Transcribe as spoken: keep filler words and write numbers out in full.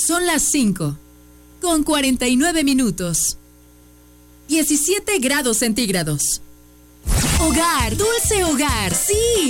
Son las cinco, con cuarenta y nueve minutos. diecisiete grados centígrados. Hogar, dulce hogar, sí.